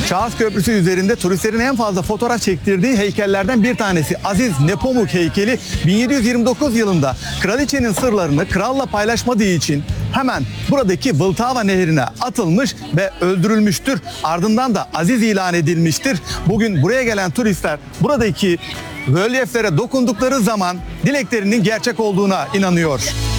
Şahıs Köprüsü üzerinde turistlerin en fazla fotoğraf çektirdiği heykellerden bir tanesi Aziz Nepomuk heykeli 1729 yılında kraliçenin sırlarını kralla paylaşmadığı için hemen buradaki Vltava Nehri'ne atılmış ve öldürülmüştür. Ardından da aziz ilan edilmiştir. Bugün buraya gelen turistler buradaki rölyeflere dokundukları zaman dileklerinin gerçek olduğuna inanıyor.